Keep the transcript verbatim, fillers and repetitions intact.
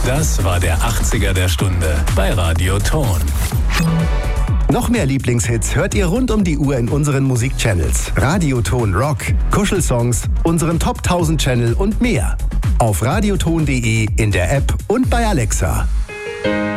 Das war der achtziger der Stunde bei Radio Ton. Noch mehr Lieblingshits hört ihr rund um die Uhr in unseren Musikchannels. Radioton Rock, Kuschelsongs, unseren Top tausend Channel und mehr. Auf radioton punkt de, in der App und bei Alexa.